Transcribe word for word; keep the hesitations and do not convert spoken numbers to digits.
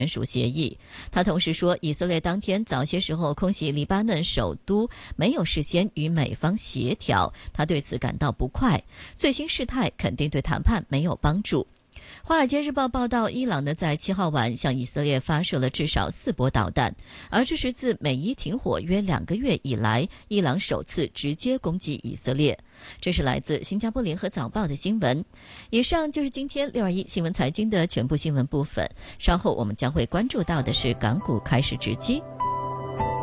签署协议。他同时说，以色列当天早些时候空袭黎巴嫩首都，没有事先与美方协调，他对此感到不快。最新事态肯定对谈判没有帮助。《华尔街日报》报道，伊朗呢在七号晚向以色列发射了至少四波导弹，而这是自美伊停火约两个月以来，伊朗首次直接攻击以色列。这是来自新加坡联合早报的新闻。以上就是今天六二一新闻财经的全部新闻部分。稍后我们将会关注到的是港股开市直击。